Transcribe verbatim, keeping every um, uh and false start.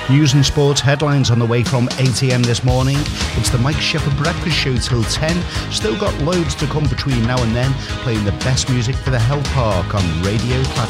News and sports headlines on the way from eight a m this morning. It's the Mike Shepherd Breakfast Show till ten. Still got loads to come between now and then, playing the best music for the Health Park on Radio Classic.